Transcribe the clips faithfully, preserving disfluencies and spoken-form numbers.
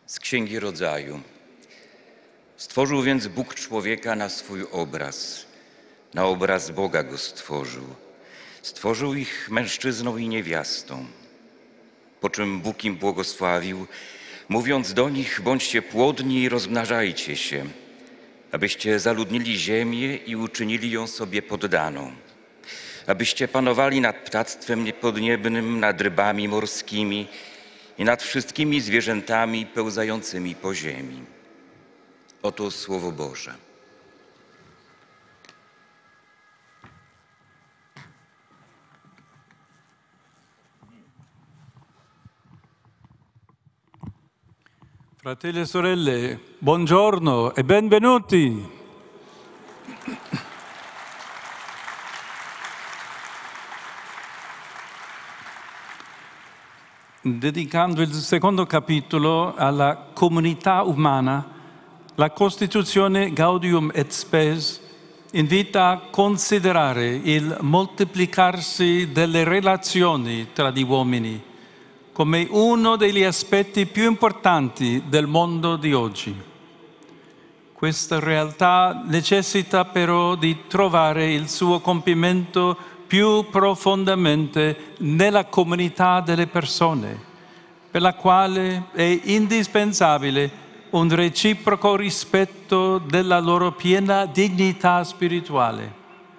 Z Księgi Rodzaju. Stworzył więc Bóg człowieka na swój obraz. Na obraz Boga go stworzył. Stworzył ich mężczyzną i niewiastą. Po czym Bóg im błogosławił, mówiąc do nich: bądźcie płodni i rozmnażajcie się, abyście zaludnili ziemię i uczynili ją sobie poddaną, abyście panowali nad ptactwem podniebnym, nad rybami morskimi i nad wszystkimi zwierzętami pełzającymi po ziemi. Oto Słowo Boże. Fratelli e sorelle, buongiorno e benvenuti. Dedicando il secondo capitolo alla comunità umana, la Costituzione Gaudium et Spes invita a considerare il moltiplicarsi delle relazioni tra gli uomini come uno degli aspetti più importanti del mondo di oggi. Questa realtà necessita però di trovare il suo compimento più profondamente nella comunità delle persone, per la quale è indispensabile un reciproco rispetto della loro piena dignità spirituale.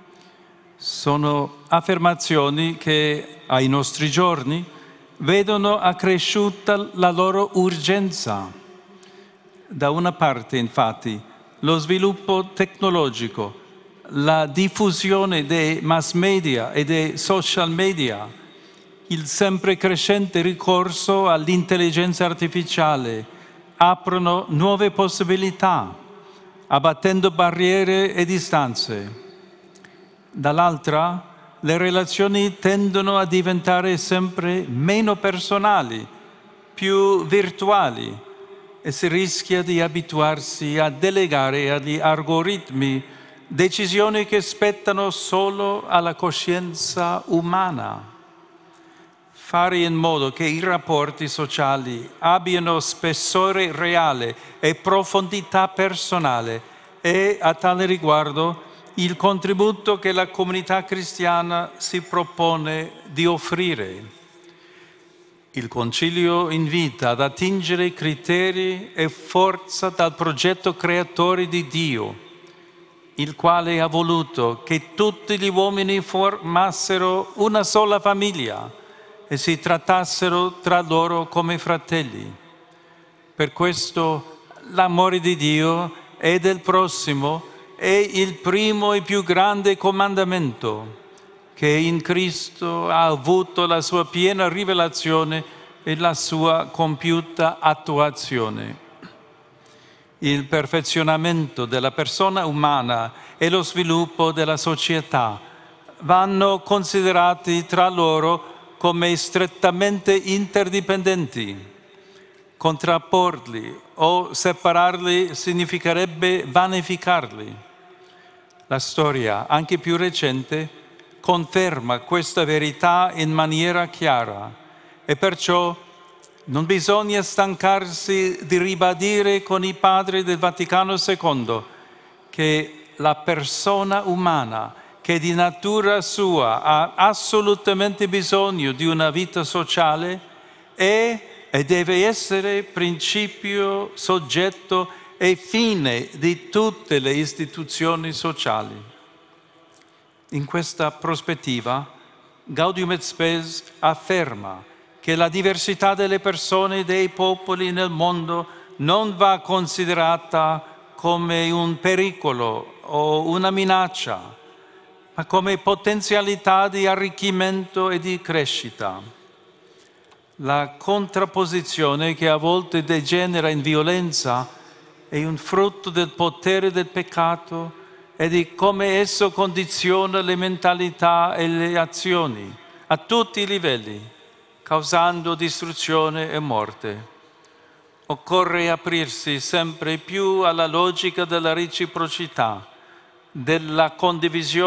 Sono affermazioni che ai nostri giorni vedono accresciuta la loro urgenza. Da una parte, infatti, lo sviluppo tecnologico, la diffusione dei mass media e dei social media, il sempre crescente ricorso all'intelligenza artificiale aprono nuove possibilità, abbattendo barriere e distanze. Dall'altra, le relazioni tendono a diventare sempre meno personali, più virtuali, e si rischia di abituarsi a delegare agli algoritmi decisioni che spettano solo alla coscienza umana. Fare in modo che i rapporti sociali abbiano spessore reale e profondità personale è, a tale riguardo, il contributo che la comunità cristiana si propone di offrire. Il Concilio invita ad attingere criteri e forza dal progetto creatore di Dio, il quale ha voluto che tutti gli uomini formassero una sola famiglia e si trattassero tra loro come fratelli. Per questo l'amore di Dio e del prossimo è il primo e più grande comandamento, che in Cristo ha avuto la sua piena rivelazione e la sua compiuta attuazione. Il perfezionamento della persona umana e lo sviluppo della società vanno considerati tra loro come strettamente interdipendenti. Contrapporli o separarli significherebbe vanificarli. La storia, anche più recente, conferma questa verità in maniera chiara e perciò non bisogna stancarsi di ribadire con i padri del Vaticano secondo che la persona umana, che di natura sua ha assolutamente bisogno di una vita sociale, è e deve essere principio, soggetto e fine di tutte le istituzioni sociali. In questa prospettiva, Gaudium et Spes afferma che la diversità delle persone e dei popoli nel mondo non va considerata come un pericolo o una minaccia, ma come potenzialità di arricchimento e di crescita. La contrapposizione che a volte degenera in violenza è un frutto del potere del peccato e di come esso condiziona le mentalità e le azioni a tutti i livelli, causando distruzione e morte. Occorre aprirsi sempre più alla logica della reciprocità, della condivisione